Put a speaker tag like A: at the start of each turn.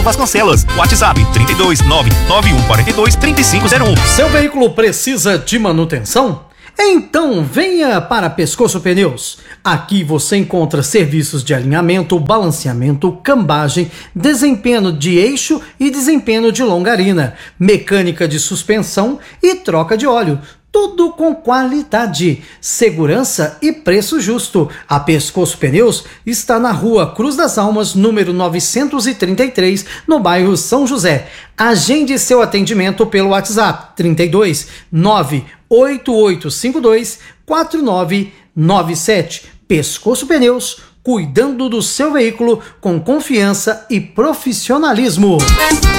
A: Vasconcelos, WhatsApp 32991423501.
B: Seu veículo precisa de manutenção? Então venha para Pescoço Pneus. Aqui você encontra serviços de alinhamento, balanceamento, cambagem, desempenho de eixo e desempenho de longarina, mecânica de suspensão e troca de óleo. Tudo com qualidade, segurança e preço justo. A Pescoço Pneus está na rua Cruz das Almas, número 933, no bairro São José. Agende seu atendimento pelo WhatsApp 32 98852 4997. Pescoço Pneus, cuidando do seu veículo com confiança e profissionalismo.